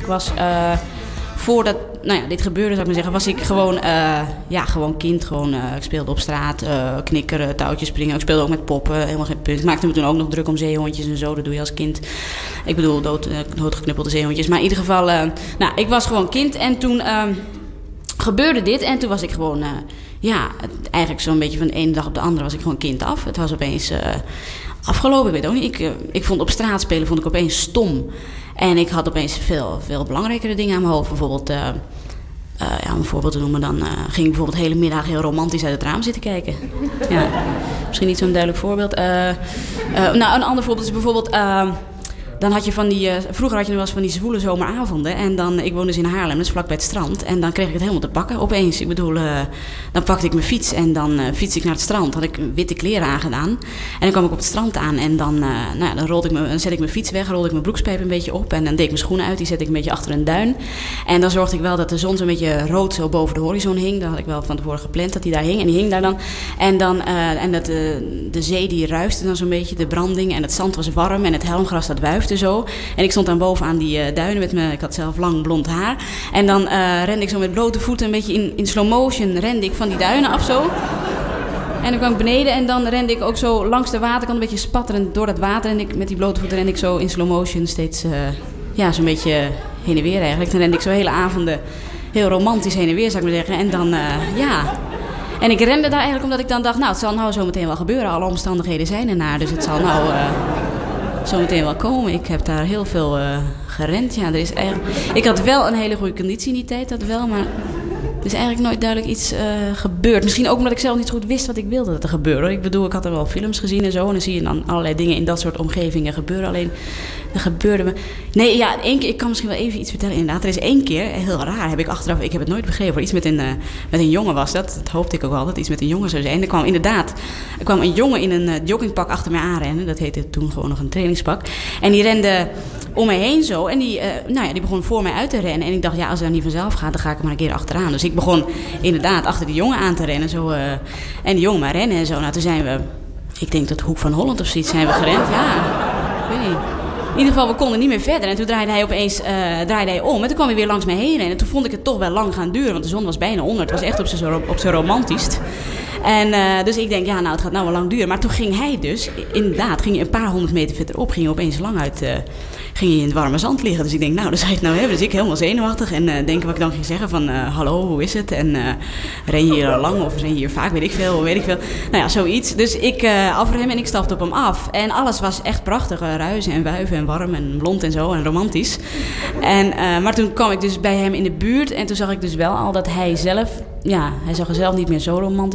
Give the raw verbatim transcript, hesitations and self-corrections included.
was... Uh, voordat nou ja, dit gebeurde, zou ik maar zeggen, was ik gewoon, uh, ja, gewoon kind. Gewoon, uh, ik speelde op straat, uh, knikkeren, touwtjes springen. Ik speelde ook met poppen, helemaal geen punt. Ik maakte me toen ook nog druk om zeehondjes en zo. Dat doe je als kind. Ik bedoel, dood, uh, doodgeknuppelde zeehondjes. Maar in ieder geval, uh, nou, ik was gewoon kind. En toen uh, gebeurde dit. En toen was ik gewoon, uh, ja, eigenlijk zo'n beetje van de ene dag op de andere was ik gewoon kind af. Het was opeens... Uh, Afgelopen, ik weet ook niet. Ik, uh, ik vond op straat spelen vond ik opeens stom. En ik had opeens veel, veel belangrijkere dingen aan mijn hoofd. Bijvoorbeeld, uh, uh, ja, om een voorbeeld te noemen, dan uh, ging ik bijvoorbeeld de hele middag heel romantisch uit het raam zitten kijken. Ja, misschien niet zo'n duidelijk voorbeeld. Uh, uh, nou, een ander voorbeeld is bijvoorbeeld... Uh, Dan had je van die, uh, vroeger had je nog wel eens van die zwoele zomeravonden. En dan, ik woonde dus in Haarlem, dus vlak bij het strand. En dan kreeg ik het helemaal te pakken opeens. Ik bedoel, uh, dan pakte ik mijn fiets en dan uh, fietste ik naar het strand. Had ik witte kleren aangedaan. En dan kwam ik op het strand aan en dan, uh, nou ja, dan, rolde ik me, dan zette ik mijn fiets weg. Rolde ik mijn broekspijp een beetje op. En dan deed ik mijn schoenen uit, die zette ik een beetje achter een duin. En dan zorgde ik wel dat de zon zo'n beetje rood zo boven de horizon hing. Dat had ik wel van tevoren gepland dat die daar hing. En die hing daar dan. En, dan, uh, en dat, uh, de zee die ruiste dan zo'n beetje, de branding. En het zand was warm en het helmgras dat wuifde zo. En ik stond dan bovenaan die uh, duinen met me. Ik had zelf lang blond haar. En dan uh, rende ik zo met blote voeten een beetje in, in slow motion rende ik van die duinen af zo. En dan kwam ik beneden en dan rende ik ook zo langs de waterkant een beetje spatterend door dat water. En ik, met die blote voeten rende ik zo in slow motion steeds, uh, ja, zo'n beetje heen en weer eigenlijk. Dan rende ik zo hele avonden heel romantisch heen en weer, zou ik maar zeggen. En dan, uh, ja... En ik rende daar eigenlijk omdat ik dan dacht, nou, het zal nou zo meteen wel gebeuren. Alle omstandigheden zijn ernaar, dus het zal nou... Uh, zo meteen wel komen. Ik heb daar heel veel uh, gerend. Ja, er is eigenlijk... Ik had wel een hele goede conditie in die tijd, dat wel, maar er is eigenlijk nooit duidelijk iets uh, gebeurd. Misschien ook omdat ik zelf niet zo goed wist wat ik wilde dat er gebeurde. Ik bedoel, ik had er wel films gezien en zo, en dan zie je dan allerlei dingen in dat soort omgevingen gebeuren. Alleen, er gebeurde me... Nee, ja, één keer, ik kan misschien wel even iets vertellen. Inderdaad, er is één keer, heel raar, heb ik achteraf, ik heb het nooit begrepen, iets met een, uh, met een jongen was dat. Dat hoopte ik ook wel, dat iets met een jongen zou zijn. Er kwam inderdaad, er kwam een jongen in een uh, joggingpak achter mij aanrennen. Dat heette toen gewoon nog een trainingspak. En die rende om mij heen zo. En die, uh, nou ja, die begon voor mij uit te rennen. En ik dacht, ja, als het dan niet vanzelf gaat, dan ga ik er maar een keer achteraan. Dus ik begon inderdaad achter die jongen aan te rennen. Zo, uh, en die jongen maar rennen en zo. Nou, toen zijn we, ik denk tot Hoek van Holland of zoiets zijn we gerend. Ja, ik weet niet. In ieder geval, we konden niet meer verder. En toen draaide hij opeens uh, draaide hij om. En toen kwam hij weer langs mij heen. En toen vond ik het toch wel lang gaan duren. Want de zon was bijna onder. Het was echt op zijn op zijn romantisch. En uh, dus ik denk, ja, nou, het gaat nou wel lang duren. Maar toen ging hij dus, inderdaad, ging hij een paar honderd meter verderop. Ging hij opeens lang uit, uh, ging hij in het warme zand liggen. Dus ik denk, nou, dan zou je het nou hebben. Dus ik helemaal zenuwachtig. En uh, denken wat ik dan ging zeggen van, uh, hallo, hoe is het? En uh, ren je hier al lang of ren je hier vaak? Weet ik veel, weet ik veel. Nou ja, zoiets. Dus ik uh, afrem en ik stapte op hem af. En alles was echt prachtig. Uh, ruizen en wuiven en warm en blond en zo en romantisch. En, uh, maar toen kwam ik dus bij hem in de buurt. En toen zag ik dus wel al dat hij zelf, ja, hij zag er zelf niet meer zo romantisch